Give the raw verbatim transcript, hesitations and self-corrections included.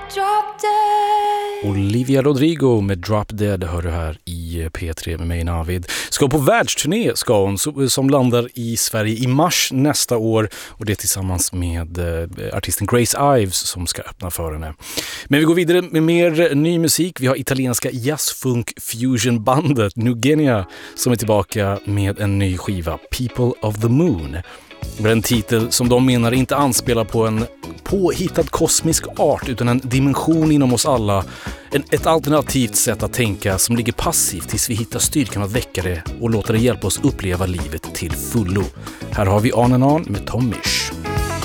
drop dead. Olivia Rodrigo med Drop Dead hör du här i P tre med mig Navid. Ska på världsturné ska hon som landar i Sverige i mars nästa år och det tillsammans med artisten Grace Ives som ska öppna för henne. Men vi går vidare med mer ny musik. Vi har italienska jazzfunk fusion bandet New Guinea som är tillbaka med en ny skiva, People of the Moon. Med en titel som de menar inte anspelar på en påhittad kosmisk art utan en dimension inom oss alla. En, ett alternativt sätt att tänka som ligger passivt tills vi hittar styrkan att väcka det och låta det hjälpa oss uppleva livet till fullo. Här har vi On and On med Tom Misch.